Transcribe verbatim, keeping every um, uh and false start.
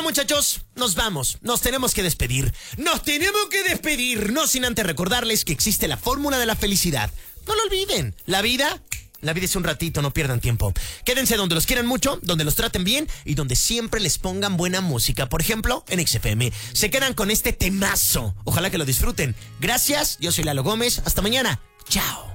muchachos, nos vamos, nos tenemos que despedir. Nos tenemos que despedir, no sin antes recordarles que existe la fórmula de la felicidad. No lo olviden, la vida... La vida es un ratito, no pierdan tiempo. Quédense donde los quieran mucho, donde los traten bien y donde siempre les pongan buena música. Por ejemplo, en X F M. Se quedan con este temazo. Ojalá que lo disfruten. Gracias, yo soy Lalo Gómez. Hasta mañana. Chao.